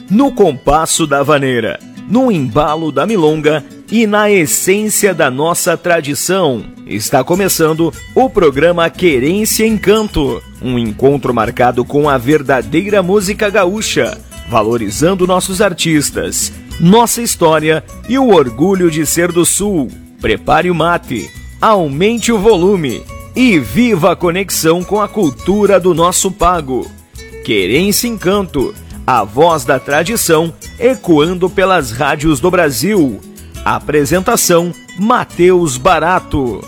no compasso da vaneira, no embalo da milonga e na essência da nossa tradição. Está começando o programa Querência em Canto, um encontro marcado com a verdadeira música gaúcha, valorizando nossos artistas, nossa história e o orgulho de ser do Sul. Prepare o mate, aumente o volume e viva a conexão com a cultura do nosso pago. Querência em Canto, a voz da tradição ecoando pelas rádios do Brasil. Apresentação, Matheus Barato.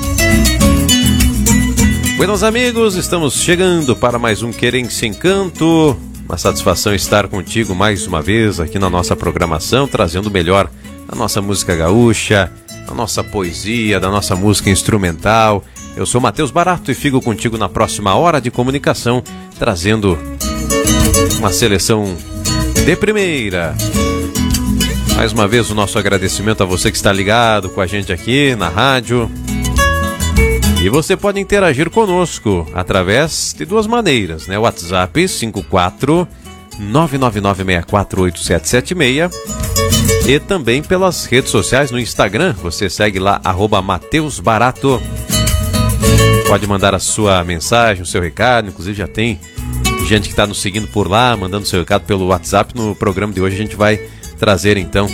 Buenos amigos, estamos chegando para mais um Querência em Canto. Uma satisfação estar contigo mais uma vez aqui na nossa programação, trazendo o melhor da nossa música gaúcha, da nossa poesia, da nossa música instrumental. Eu sou Matheus Barato e fico contigo na próxima hora de comunicação, trazendo uma seleção de primeira. Mais uma vez o nosso agradecimento a você que está ligado com a gente aqui na rádio. E você pode interagir conosco através de duas maneiras, né? WhatsApp 54 999648776 e também pelas redes sociais no Instagram. Você segue lá, @Matheus Barato. Pode mandar a sua mensagem, o seu recado. Inclusive já tem gente que está nos seguindo por lá, mandando seu recado pelo WhatsApp. No programa de hoje a gente vai trazer então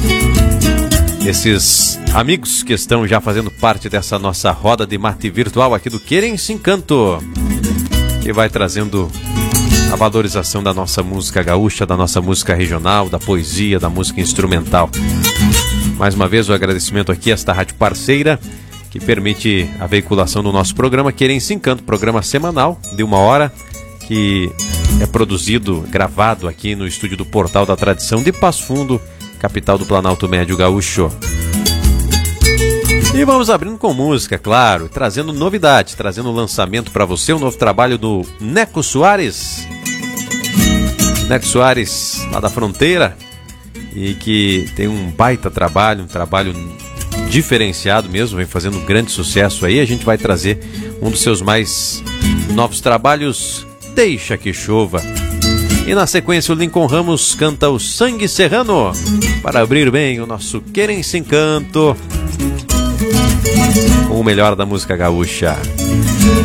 esses amigos que estão já fazendo parte dessa nossa roda de mate virtual aqui do Querência em Canto, que vai trazendo a valorização da nossa música gaúcha, da nossa música regional, da poesia, da música instrumental. Mais uma vez o agradecimento aqui a esta rádio parceira que permite a veiculação do nosso programa Querência em Canto, programa semanal de 1 hora, que é produzido, gravado aqui no estúdio do Portal da Tradição de Passo Fundo, capital do Planalto Médio Gaúcho. E vamos abrindo com música, claro, trazendo novidade, trazendo lançamento para você, um novo trabalho do Neco Soares. Neco Soares, lá da fronteira, e que tem um baita trabalho, um trabalho diferenciado mesmo, vem fazendo um grande sucesso aí. A gente vai trazer um dos seus mais novos trabalhos, Deixa que Chova. E na sequência o Lincoln Ramos canta o Sangue Serrano, para abrir bem o nosso Querência em Canto, com o melhor da música gaúcha.